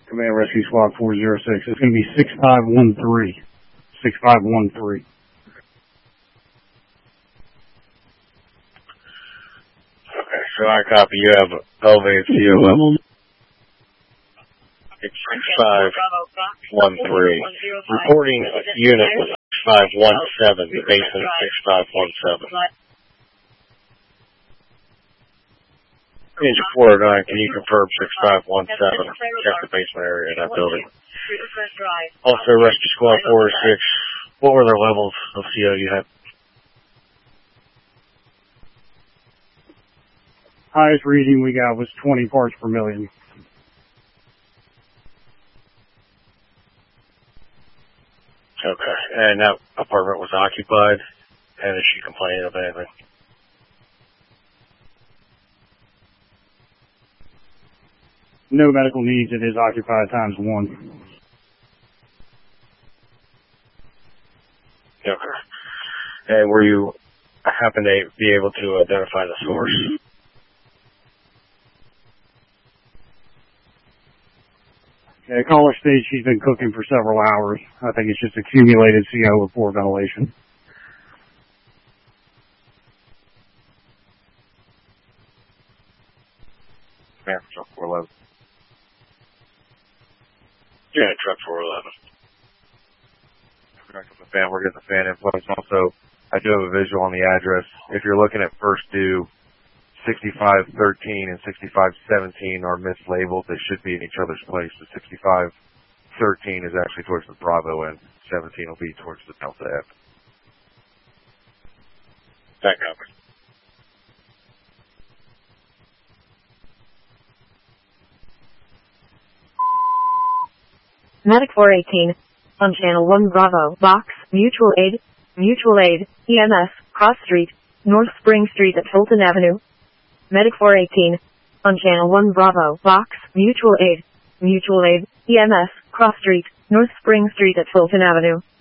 Command Rescue Squad 406. It's going to be 6513. 6513. Okay, so I copy. You have elevated CO level 6513. Reporting unit 6517, basement 6517. Engine 409, can you confirm 6517? Check the basement area of that building. Also, Rescue Squad 406, what were their levels of CO you had? Highest reading we got was 20 parts per million. Okay, and that apartment was occupied, and is she complaining of anything? No medical needs. It is occupied ×1. Okay. And were you happen to be able to identify the source? Yeah, caller states she's been cooking for several hours. I think it's just accumulated CO with poor ventilation. Man, truck 411. Yeah, truck 411. We're getting the fan info. Also, I do have a visual on the address. If you're looking at first due, 6513 and 6517 are mislabeled. They should be in each other's place. The 6513 is actually towards the Bravo end. 17 will be towards the Delta end. That covers. Medic 418. On Channel 1 Bravo, Box, Mutual Aid, EMS, Cross Street, North Spring Street at Fulton Avenue. Medic 418. On Channel 1 Bravo, Box, Mutual Aid, EMS, Cross Street, North Spring Street at Fulton Avenue.